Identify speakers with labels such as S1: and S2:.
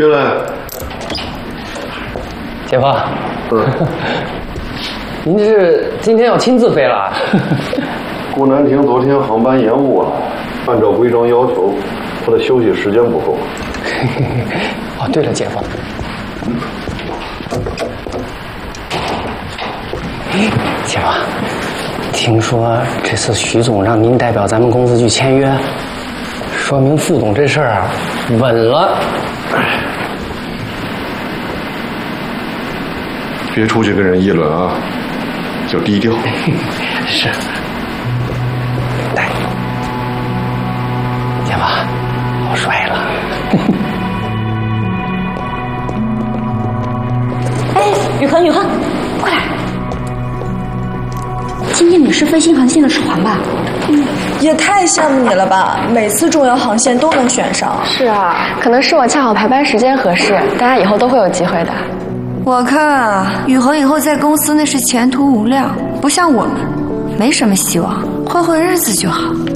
S1: 进来。
S2: 姐夫，您这是今天要亲自飞了？
S1: 顾南亭昨天航班延误了，按照规章要求，他的休息时间不够。
S2: 哦，对了，姐夫，姐夫，听说这次徐总让您代表咱们公司去签约，说明副总这事儿啊稳了。
S1: 别出去跟人议论啊，就低调。
S2: 是。来，姐夫，好帅了。
S3: 哎，雨禾，快来！今天你是飞新航线的首航吧？
S4: 也太羡慕你了吧！每次重要航线都能选上。
S5: 是啊，可能是我恰好排班时间合适，大家以后都会有机会的。
S6: 我看啊，雨禾以后在公司那是前途无量，不像我们，没什么希望，混混日子就好。